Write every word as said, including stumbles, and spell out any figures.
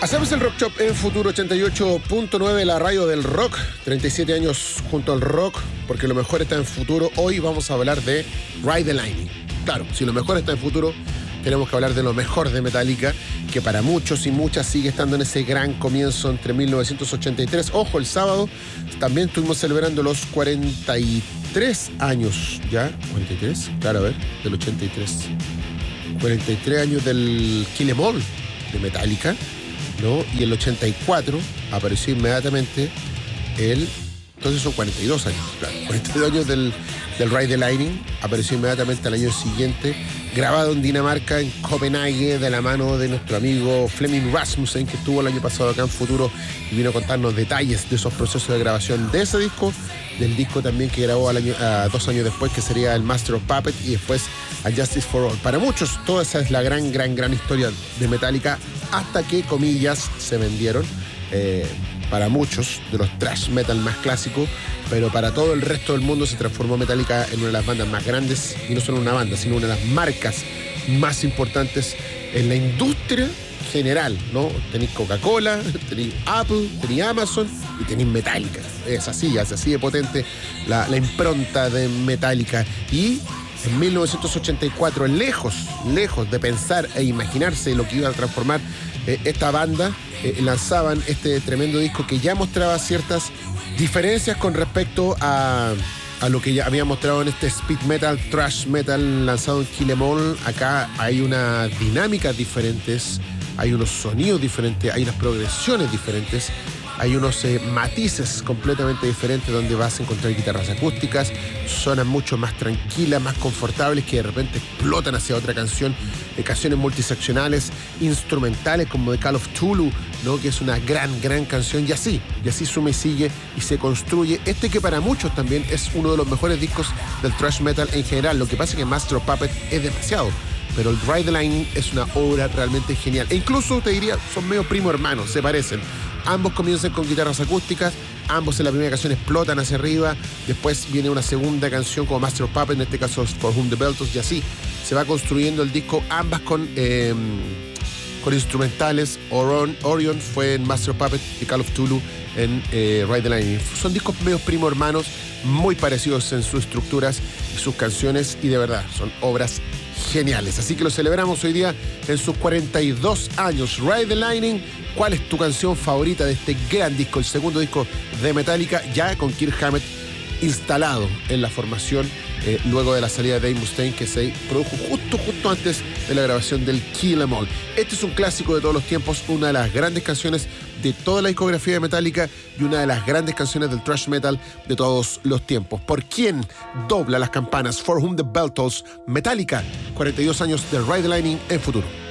Hacemos el Rock Shop en Futuro ochenta y ocho punto nueve, la radio del rock. treinta y siete años junto al rock, porque lo mejor está en Futuro. Hoy vamos a hablar de Ride the Lightning. Claro, si lo mejor está en Futuro, tenemos que hablar de lo mejor de Metallica, que para muchos y muchas sigue estando en ese gran comienzo entre mil novecientos ochenta y tres. Ojo, el sábado también estuvimos celebrando los cuarenta y tres años, ¿ya? ¿cuarenta y tres? Claro, a ver, del ochenta y tres. cuarenta y tres años del Kill 'Em All de Metallica, ¿no? Y el ochenta y cuatro apareció inmediatamente el... Entonces son cuarenta y dos años, claro. cuarenta y dos años del, del Ride the Lightning. Apareció inmediatamente al año siguiente, grabado en Dinamarca, en Copenhague, de la mano de nuestro amigo Flemming Rasmussen, que estuvo el año pasado acá en Futuro y vino a contarnos detalles de esos procesos de grabación de ese disco, del disco también que grabó al año, uh, dos años después, que sería el Master of Puppets, y después a Justice for All. Para muchos, toda esa es la gran, gran, gran historia de Metallica, hasta que, comillas, se vendieron. Eh, para muchos de los thrash metal más clásicos, pero para todo el resto del mundo se transformó Metallica en una de las bandas más grandes, y no solo una banda, sino una de las marcas más importantes en la industria general, ¿no? Tenéis Coca-Cola, tenéis Apple, tenéis Amazon y tenéis Metallica. Es así, es así de potente la, la impronta de Metallica. Y en mil novecientos ochenta y cuatro, lejos, lejos de pensar e imaginarse lo que iba a transformar eh, esta banda, eh, lanzaban este tremendo disco que ya mostraba ciertas diferencias con respecto a, a lo que ya había mostrado en este speed metal, thrash metal lanzado en Kill 'Em All. Acá hay unas dinámicas diferentes, hay unos sonidos diferentes, hay unas progresiones diferentes, hay unos eh, matices completamente diferentes, donde vas a encontrar guitarras acústicas, zonas mucho más tranquilas, más confortables, que de repente explotan hacia otra canción, eh, canciones multiseccionales, instrumentales como de Call of Cthulhu, ¿no? Que es una gran, gran canción, y así, y así suma y sigue y se construye este que para muchos también es uno de los mejores discos del thrash metal en general. Lo que pasa es que Master of Puppets es demasiado, pero el Ride the Lightning es una obra realmente genial. E incluso, te diría, son medio primo hermanos, se parecen. Ambos comienzan con guitarras acústicas, ambos en la primera canción explotan hacia arriba, después viene una segunda canción como Master of Puppets, en este caso For Whom the Bell Tolls, y así se va construyendo el disco, ambas con, eh, con instrumentales. Orion, Orion fue en Master of Puppets y Call of Cthulhu en eh, Ride the Lightning. Son discos medio primo hermanos, muy parecidos en sus estructuras y sus canciones, y de verdad son obras geniales. Así que lo celebramos hoy día en sus cuarenta y dos años. Ride the Lightning. ¿Cuál es tu canción favorita de este gran disco, el segundo disco de Metallica, ya con Kirk Hammett instalado en la formación, eh, luego de la salida de Dave Mustaine, que se produjo justo, justo antes de la grabación del Kill 'Em All? Este es un clásico de todos los tiempos, una de las grandes canciones de toda la discografía de Metallica y una de las grandes canciones del thrash metal de todos los tiempos. ¿Por quién dobla las campanas? For Whom the Bell Tolls, Metallica, cuarenta y dos años de Ride the Lightning en Futuro.